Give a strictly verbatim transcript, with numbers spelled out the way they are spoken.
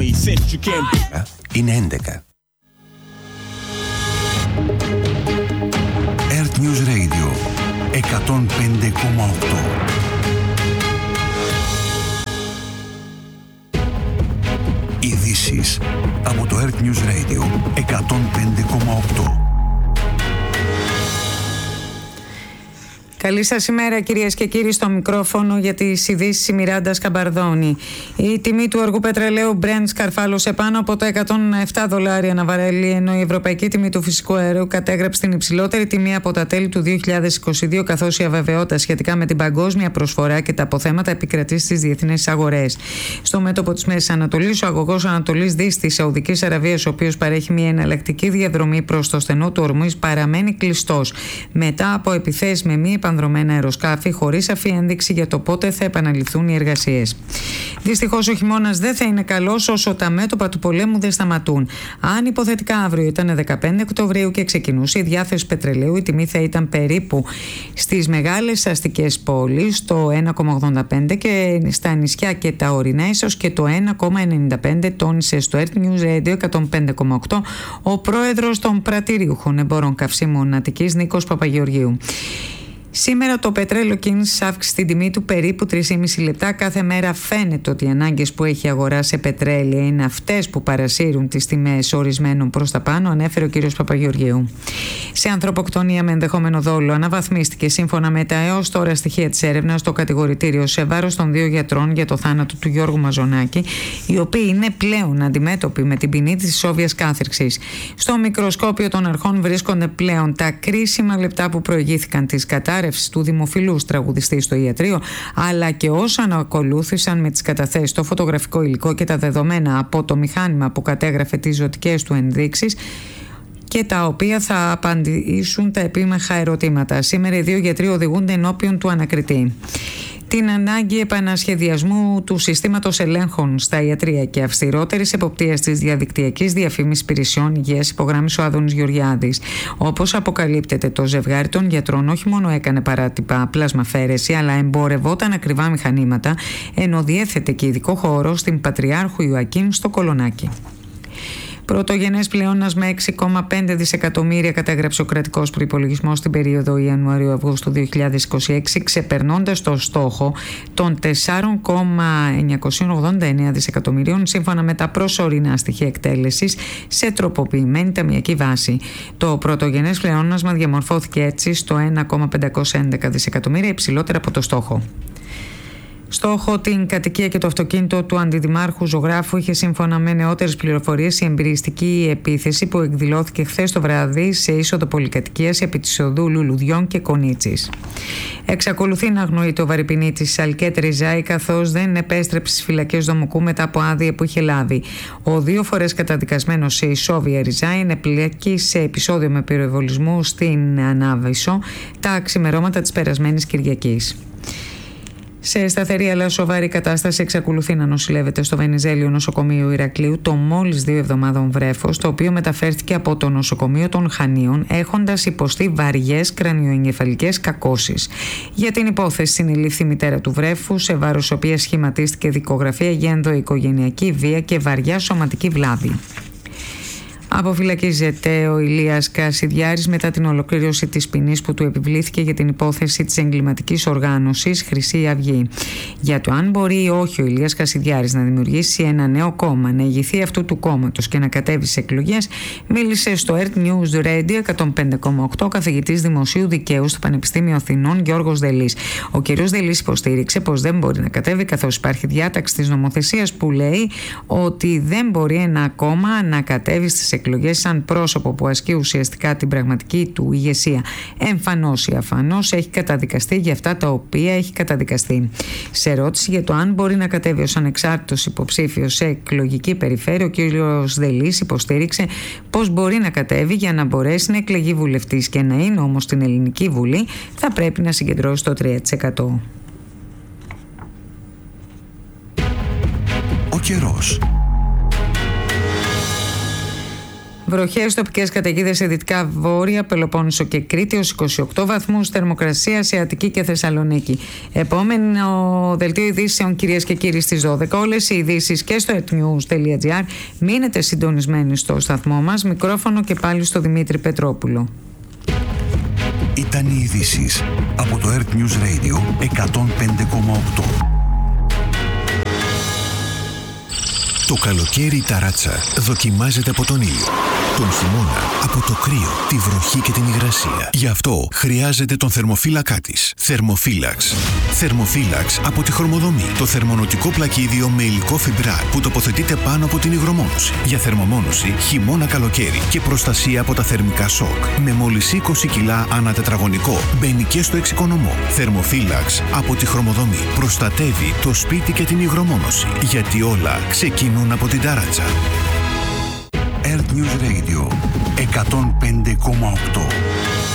Είναι έντεκα. Earth News Radio εκατόν πέντε κόμμα οκτώ. Ειδήσεις από το Earth News Radio εκατόν πέντε κόμμα οκτώ. Καλή σας ημέρα κυρίες και κύριοι, στο μικρόφωνο για τις ειδήσεις η Μιράντα Σκαμπαρδόνη. Η τιμή του αργού πετρελαίου Brent σκαρφάλωσε πάνω από τα εκατόν επτά δολάρια ανά βαρέλι, ενώ η ευρωπαϊκή τιμή του φυσικού αερίου κατέγραψε την υψηλότερη τιμή από τα τέλη του δύο χιλιάδες είκοσι δύο, καθώς η αβεβαιότητα σχετικά με την παγκόσμια προσφορά και τα αποθέματα επικρατεί στις διεθνείς αγορές. Στο μέτωπο της Μέσης Ανατολής, ο αγωγός Ανατολής Δύσης της Σαουδικής Αραβίας, ο οποίος παρέχει μια εναλλακτική διαδρομή προς το στενό του Ορμούζ, παραμένει κλειστός μετά από επιθέσεις με μη επανδρομένα αεροσκάφη, χωρίς σαφή ένδειξη για το πότε θα επαναληφθούν οι εργασίες. Δυστυχώς ο χειμώνας δεν θα είναι καλός όσο τα μέτωπα του πολέμου δεν σταματούν. Αν υποθετικά αύριο ήταν δεκαπέντε Οκτωβρίου και ξεκινούσε η διάθεση πετρελαίου, η τιμή θα ήταν περίπου στις μεγάλες αστικές πόλεις το ένα κόμμα ογδόντα πέντε και στα νησιά και τα ορεινά ίσως και το ένα κόμμα ενενήντα πέντε, τόνισε στο Earth News Radio εκατόν πέντε κόμμα οκτώ ο πρόεδρος των πρατηριούχων εμπόρων καυσίμων Αττικής, Νίκος Παπαγεωργίου. Σήμερα το πετρέλαιο κίνησε αύξηση στην τιμή του περίπου τρία κόμμα πέντε λεπτά κάθε μέρα. Φαίνεται ότι οι ανάγκες που έχει η αγορά σε πετρέλαια είναι αυτές που παρασύρουν τις τιμές ορισμένων προς τα πάνω, ανέφερε ο κ. Παπαγεωργίου. Σε ανθρωποκτονία με ενδεχόμενο δόλο αναβαθμίστηκε σύμφωνα με τα έως τώρα στοιχεία της έρευνας το κατηγορητήριο σε βάρος των δύο γιατρών για το θάνατο του Γιώργου Μαζονάκη, οι οποίοι είναι πλέον αντιμέτωποι με την ποινή της ισόβιας κάθριξης. Στο μικροσκόπιο των αρχών βρίσκονται πλέον τα κρίσιμα λεπτά που προηγήθηκαν της κατάρρευσης του δημοφιλούς τραγουδιστή στο ιατρείο, αλλά και όσα ανακολούθησαν με τις καταθέσεις, το φωτογραφικό υλικό και τα δεδομένα από το μηχάνημα που κατέγραφε τις ζωτικές του ενδείξεις και τα οποία θα απαντήσουν τα επίμαχα ερωτήματα. Σήμερα οι δύο γιατροί οδηγούνται ενώπιον του ανακριτή. Την ανάγκη επανασχεδιασμού του συστήματος ελέγχων στα ιατρεία και αυστηρότερης εποπτείας της διαδικτυακής διαφήμισης υπηρεσιών υγείας, υπογράμμισε ο Άδωνης Γεωργιάδης. Όπως αποκαλύπτεται, το ζευγάρι των γιατρών όχι μόνο έκανε παράτυπα πλασμαφέρεση, αλλά εμπορευόταν ακριβά μηχανήματα, ενώ διέθετε και ειδικό χώρο στην Πατριάρχου Ιωακήμ στο Κολονάκι. Πρωτογενές πλεόνασμα έξι κόμμα πέντε δισεκατομμύρια κατέγραψε ο κρατικός προϋπολογισμός στην περίοδο Ιανουαρίου-Αυγούστου δύο χιλιάδες είκοσι έξι, ξεπερνώντας το στόχο των τέσσερα κόμμα εννιακόσια ογδόντα εννέα δισεκατομμυρίων σύμφωνα με τα προσωρινά στοιχεία εκτέλεσης σε τροποποιημένη ταμειακή βάση. Το πρωτογενές πλεόνασμα διαμορφώθηκε έτσι στο ένα κόμμα πεντακόσια έντεκα δισεκατομμύρια, υψηλότερα από το στόχο. Στόχο την κατοικία και το αυτοκίνητο του αντιδημάρχου Ζωγράφου είχε, σύμφωνα με νεότερες πληροφορίες, η εμπειριστική επίθεση που εκδηλώθηκε χθες το βράδυ σε είσοδο πολυκατοικίας επί της οδού Λουλουδιών και Κονίτσης. Εξακολουθεί να αγνοείται ο βαρυπινίτης Αλκέτ Ριζάη, καθώς δεν επέστρεψε στις φυλακές Δομοκού μετά από άδεια που είχε λάβει. Ο δύο φορές καταδικασμένος σε ισόβια Ριζάη ενεπλέκει σε επεισόδιο με πυροβολισμού στην Ανάβησο τα ξημερώματα της περασμένης Κυριακής. Σε σταθερή αλλά σοβαρή κατάσταση εξακολουθεί να νοσηλεύεται στο Βενιζέλιο νοσοκομείο Ηρακλείου το μόλις δύο εβδομάδων βρέφος, το οποίο μεταφέρθηκε από το νοσοκομείο των Χανίων έχοντας υποστεί βαριές κρανιοεγκεφαλικές κακώσεις. Για την υπόθεση συνελήφθη η μητέρα του βρέφου, σε βάρος οποίας σχηματίστηκε δικογραφία για ενδοοικογενειακή βία και βαριά σωματική βλάβη. Αποφυλακίζεται ο Ηλίας Κασιδιάρης μετά την ολοκλήρωση της ποινής που του επιβλήθηκε για την υπόθεση της εγκληματικής οργάνωσης Χρυσή Αυγή. Για το αν μπορεί ή όχι ο Ηλίας Κασιδιάρης να δημιουργήσει ένα νέο κόμμα, να ηγηθεί αυτού του κόμματος και να κατέβει σε εκλογές, μίλησε στο Earth News Radio εκατόν πέντε κόμμα οκτώ ο καθηγητής Δημοσίου Δικαίου στο Πανεπιστήμιο Αθηνών Γιώργος Δελής. Ο κ. Δελής υποστήριξε πως δεν μπορεί να κατέβει, καθώς υπάρχει διάταξη της νομοθεσίας που λέει ότι δεν μπορεί ένα κόμμα να κατέβει στις εκλογές σαν πρόσωπο που ασκεί ουσιαστικά την πραγματική του ηγεσία. Εμφανώς ή αφανώς έχει καταδικαστεί για αυτά τα οποία έχει καταδικαστεί. Σε ερώτηση για το αν μπορεί να κατέβει ως ανεξάρτητος υποψήφιος σε εκλογική περιφέρεια, ο κ. Δελής υποστήριξε πως μπορεί να κατέβει για να μπορέσει να εκλεγεί βουλευτής, και να είναι όμως στην Ελληνική Βουλή θα πρέπει να συγκεντρώσει το τρία τοις εκατό. Ο καιρός. Βροχές τοπικές καταιγίδες σε δυτικά βόρεια, Πελοπόννησο και Κρήτη ως είκοσι οκτώ βαθμούς, θερμοκρασία σε Αττική και Θεσσαλονίκη. Επόμενο δελτίο ειδήσεων, κυρίες και κύριοι, στις δώδεκα. Όλες οι ειδήσεις και στο earthnews τελεία gr. Μείνετε συντονισμένοι στο σταθμό μας. Μικρόφωνο και πάλι στο Δημήτρη Πετρόπουλο. Ήταν οι ειδήσεις από το Earth News Radio εκατόν πέντε κόμμα οκτώ. Το καλοκαίρι η ταράτσα δοκιμάζεται από τον ήλιο, τον χειμώνα από το κρύο, τη βροχή και την υγρασία. Γι' αυτό χρειάζεται τον θερμοφύλακά της. Θερμοφύλαξ. Θερμοφύλαξ από τη Χρωμοδομή. Το θερμονοτικό πλακίδιο με υλικό φιμπράρ που τοποθετείται πάνω από την υγρομόνωση. Για θερμομόνωση χειμώνα καλοκαίρι και προστασία από τα θερμικά σοκ. Με μόλις είκοσι κιλά ανά τετραγωνικό. Μπαίνει και στο εξοικονομό. Θερμοφύλαξ από τη Χρωμοδομή. Προστατεύει το σπίτι και την υγρομόνωση. Γιατί όλα ξεκινούν από την ταράτσα. Earth News Radio εκατόν πέντε κόμμα οκτώ.